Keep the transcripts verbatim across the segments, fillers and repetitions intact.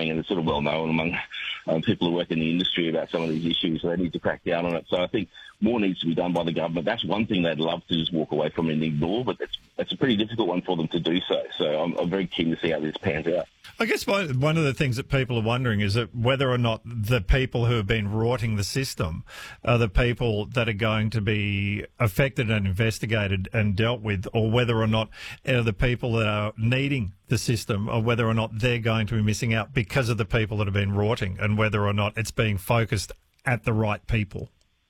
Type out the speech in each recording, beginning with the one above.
going, and it's sort of well known among um, people who work in the industry about some of these issues. So they need to crack down on it. So I think more needs to be done by the government. That's one thing they'd love to just walk away from and ignore, but it's, it's a pretty difficult one for them to do so. So I'm, I'm very keen to see how this pans out. I guess one one of the things that people are wondering is that whether or not the people who have been rorting the system are the people that are going to be affected and investigated and dealt with, or whether or not are the people that are needing the system, or whether or not they're going to be missing out because of the people that have been rorting, and whether or not it's being focused at the right people.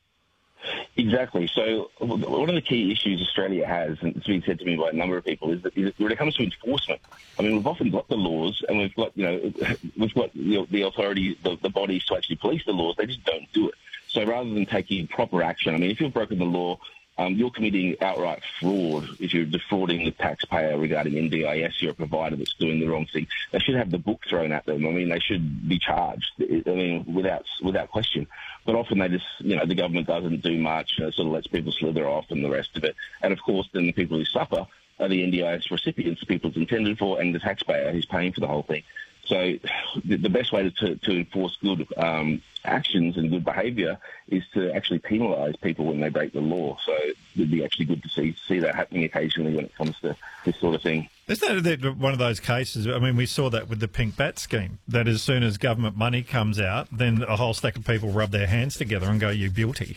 Exactly. So one of the key issues Australia has, and it's been said to me by a number of people, is that when it comes to enforcement, I mean, we've often got the laws, and we've got, you know, we've got the, the authority, the, the bodies to actually police the laws. They just don't do it. So rather than taking proper action, I mean, if you've broken the law, um, you're committing outright fraud. If you're defrauding the taxpayer regarding N D I S, you're a provider that's doing the wrong thing. They should have the book thrown at them. I mean, they should be charged. I mean, without without question. But often they just, you know, the government doesn't do much, you know, sort of lets people slither off and the rest of it. And, of course, then the people who suffer are the N D I S recipients, the people it's intended for, and the taxpayer who's paying for the whole thing. So the, the best way to, to enforce good um, actions and good behaviour is to actually penalise people when they break the law. So it'd be actually good to see see that happening occasionally when it comes to this sort of thing. Isn't that one of those cases? I mean, we saw that with the Pink Bat scheme, that as soon as government money comes out, then a whole stack of people rub their hands together and go, "You're guilty."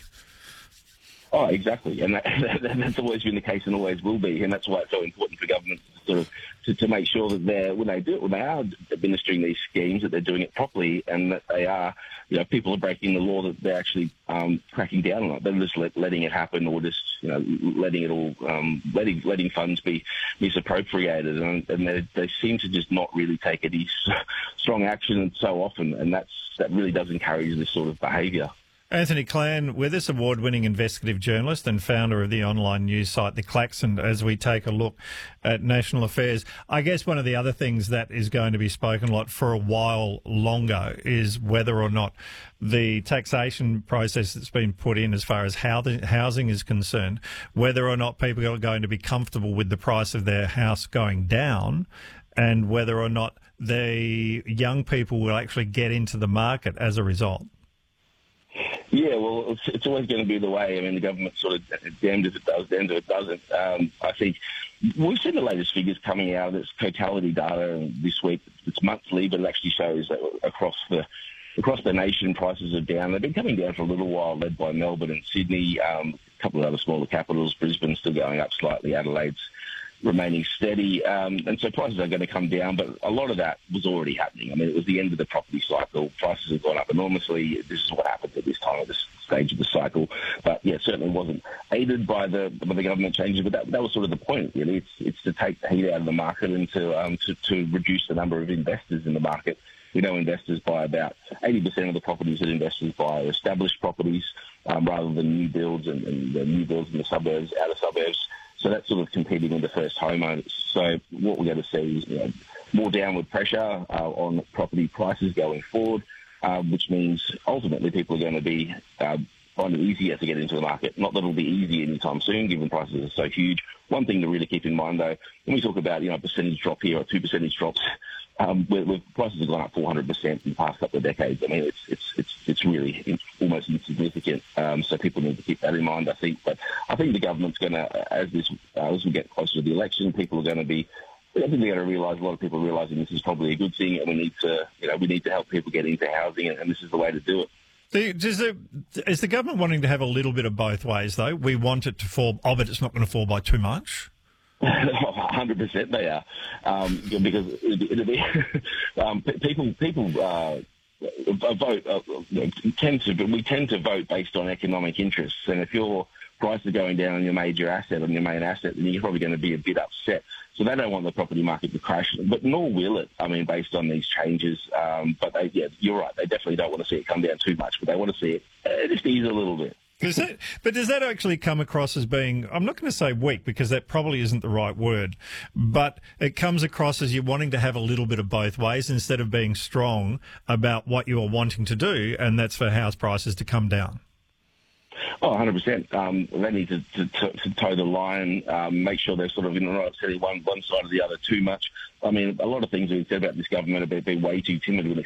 Oh, exactly, and that, that, that's always been the case and always will be, and that's why it's so important for government to sort of to, to make sure that they're when they do it, when they are administering these schemes, that they're doing it properly, and that they are, you know, people are breaking the law, that they're actually um, cracking down on it. They're just let, letting it happen, or just, you know, letting it all, um, letting letting funds be misappropriated, and, and they, they seem to just not really take any strong action so often, and that's that really does encourage this sort of behaviour. Anthony Clan with us, award-winning investigative journalist and founder of the online news site The Klaxon, as we take a look at national affairs. I guess one of the other things that is going to be spoken a lot for a while longer is whether or not the taxation process that's been put in as far as housing is concerned, whether or not people are going to be comfortable with the price of their house going down, and whether or not the young people will actually get into the market as a result. Yeah, well, it's, it's always going to be the way. I mean, the government sort of damned if it does, damned if it doesn't. Um, I think we've seen the latest figures coming out. It's totality data this week. It's monthly, but it actually shows that across the across the nation, prices are down. They've been coming down for a little while, led by Melbourne and Sydney. Um, a couple of other smaller capitals. Brisbane's still going up slightly. Adelaide's remaining steady, um, and so prices are going to come down, but a lot of that was already happening. I mean, it was the end of the property cycle. Prices have gone up enormously. This is what happens at this time of this stage of the cycle. But yeah, certainly wasn't aided by the by the government changes, but that, that was sort of the point, really. It's it's to take the heat out of the market and to um, to, to reduce the number of investors in the market. We know investors buy about eighty percent of the properties that investors buy are established properties, um, rather than new builds and, and the new builds in the suburbs, outer suburbs. So that's sort of competing with the first homeowners. So what we're going to see is, you know, more downward pressure uh, on property prices going forward, uh, which means ultimately people are going to be uh, find it easier to get into the market. Not that it'll be easy anytime soon, given prices are so huge. One thing to really keep in mind, though, when we talk about, you know, a percentage drop here or two percentage drops, um, where, where prices have gone up four hundred percent in the past couple of decades. I mean, it's it's it's it's really it's almost insignificant. Um, so people need to keep that in mind, I think. But I think the government's going to, as this uh, as we get closer to the election, people are going to be. I think they're going to realise, a lot of people are realising this is probably a good thing, and we need to, you know, we need to help people get into housing, and, and this is the way to do it. Is the, is the government wanting to have a little bit of both ways, though? We want it to fall, oh, but it's not going to fall by too much? one hundred percent they are, um, because it'll, it'll be um, people people uh, vote uh, tend to, but we tend to vote based on economic interests, and if your price is going down on your major asset, on your main asset, then you're probably going to be a bit upset. So they don't want the property market to crash, but nor will it, I mean, based on these changes. Um, but they, yeah, you're right, they definitely don't want to see it come down too much, but they want to see it uh, just ease a little bit. Does that, but does that actually come across as being, I'm not going to say weak, because that probably isn't the right word, but it comes across as you wanting to have a little bit of both ways instead of being strong about what you are wanting to do, and that's for house prices to come down? Oh, one hundred percent. Um, they need to, to, to, to toe the line, um, make sure they're sort of in the right setting one, one side or the other too much. I mean, a lot of things we've said about this government have been way too timid when it